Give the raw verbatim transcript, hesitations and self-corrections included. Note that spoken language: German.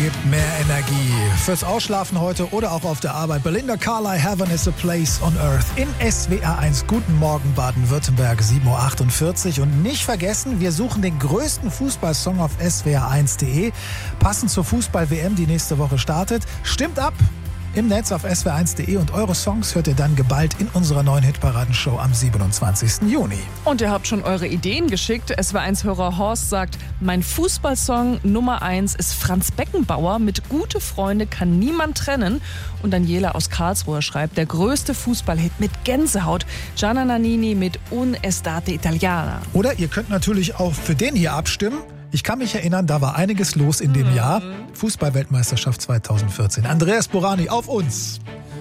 gibt mehr Energie. Fürs Ausschlafen heute oder auch auf der Arbeit. Belinda Carlisle, Heaven is a Place on Earth. In S W R eins. Guten Morgen Baden-Württemberg, sieben Uhr achtundvierzig. Und nicht vergessen, wir suchen den größten Fußballsong auf S W R eins punkt de. Passend zur Fußball-W M, die nächste Woche startet. Stimmt ab! Im Netz auf S W R eins punkt de und eure Songs hört ihr dann geballt in unserer neuen Hitparadenshow am siebenundzwanzigsten Juni. Und ihr habt schon eure Ideen geschickt. S W R eins-Hörer Horst sagt, mein Fußballsong Nummer eins ist Franz Beckenbauer mit Gute Freunde kann niemand trennen. Und Daniela aus Karlsruhe schreibt, der größte Fußballhit mit Gänsehaut, Gianna Nannini mit Un'estate italiana. Oder ihr könnt natürlich auch für den hier abstimmen. Ich kann mich erinnern, da war einiges los in dem Jahr. Fußball-Weltmeisterschaft zweitausendvierzehn. Andreas Borani, auf uns!